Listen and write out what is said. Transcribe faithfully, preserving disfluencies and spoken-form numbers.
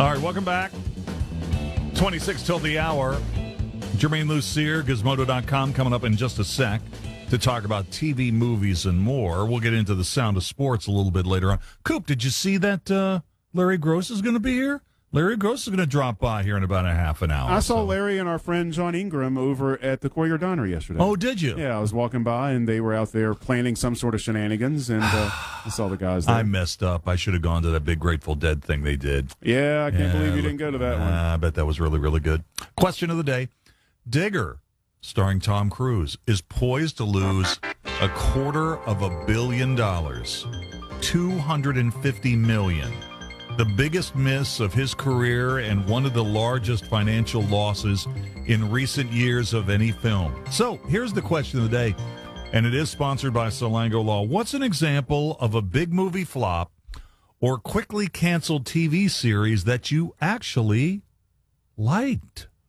All right, welcome back. twenty-six till the hour. Jermaine Lucier, Gizmodo dot com, coming up in just a sec to talk about T V, movies, and more. We'll get into the sound of sports a little bit later on. Coop, did you see that uh, Larry Gross is going to be here? Larry Gross is going to drop by here in about a half an hour. I saw so. Larry and our friend John Ingram over at the Coyer Diner yesterday. Oh, did you? Yeah, I was walking by, and they were out there planning some sort of shenanigans, and uh, I saw the guys there. I messed up. I should have gone to that big Grateful Dead thing they did. Yeah, I can't Yeah, believe you look, didn't go to that uh, one. I bet that was really, really good. Question of the day. Digger, starring Tom Cruise, is poised to lose a quarter of a billion dollars, two hundred fifty million dollars. The biggest miss of his career and one of the largest financial losses in recent years of any film. So here's the question of the day, and it is sponsored by Solango Law. What's an example of a big movie flop or quickly canceled T V series that you actually liked?